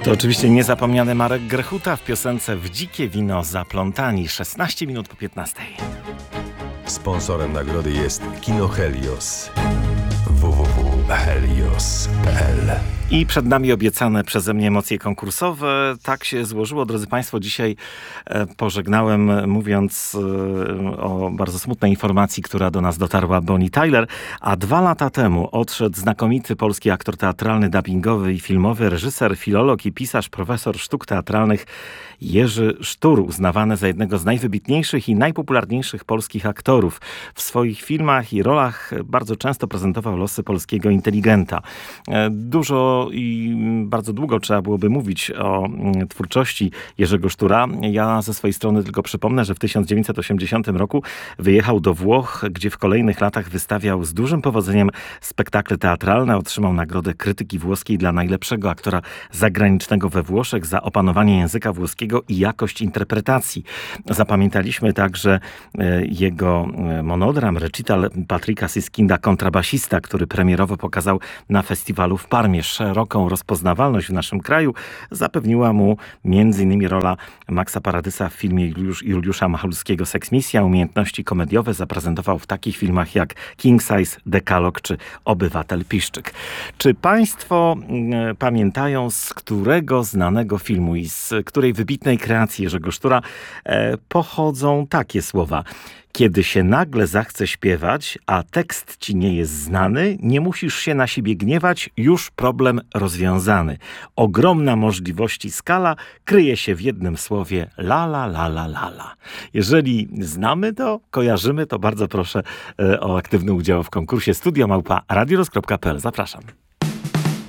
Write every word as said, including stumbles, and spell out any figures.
To oczywiście niezapomniany Marek Grechuta w piosence W dzikie wino zaplątani. szesnaście minut po piętnastej. Sponsorem nagrody jest Kino Helios. w w w kropka helios kropka p l. I przed nami obiecane przeze mnie emocje konkursowe. Tak się złożyło, drodzy Państwo. Dzisiaj e, pożegnałem, mówiąc e, o bardzo smutnej informacji, która do nas dotarła, Bonnie Tyler. A dwa lata temu odszedł znakomity polski aktor teatralny, dubbingowy i filmowy, reżyser, filolog i pisarz, profesor sztuk teatralnych Jerzy Sztur, uznawany za jednego z najwybitniejszych i najpopularniejszych polskich aktorów. W swoich filmach i rolach bardzo często prezentował losy polskiego inteligenta. E, dużo i bardzo długo trzeba byłoby mówić o twórczości Jerzego Sztura. Ja ze swojej strony tylko przypomnę, że w tysiąc dziewięćset osiemdziesiątym roku wyjechał do Włoch, gdzie w kolejnych latach wystawiał z dużym powodzeniem spektakle teatralne. Otrzymał nagrodę krytyki włoskiej dla najlepszego aktora zagranicznego we Włoszech za opanowanie języka włoskiego i jakość interpretacji. Zapamiętaliśmy także jego monodram, recital Patryka Siskinda, kontrabasista, który premierowo pokazał na festiwalu w Parmie. Szeroką rozpoznawalność w naszym kraju zapewniła mu między innymi rola Maxa Paradysa w filmie Juliusz, Juliusza Machlskiego Seksmisja. Umiejętności komediowe zaprezentował w takich filmach jak King Size, Dekalog czy Obywatel Piszczyk. Czy Państwo y, pamiętają, z którego znanego filmu i z której wybitnej kreacji Jerzego Sztura y, pochodzą takie słowa? Kiedy się nagle zachce śpiewać, a tekst ci nie jest znany, nie musisz się na siebie gniewać, już problem rozwiązany. Ogromna możliwości skala kryje się w jednym słowie la la la la la la. Jeżeli znamy to, kojarzymy, to bardzo proszę o aktywny udział w konkursie studio małpa radiorus kropka p l. Zapraszam.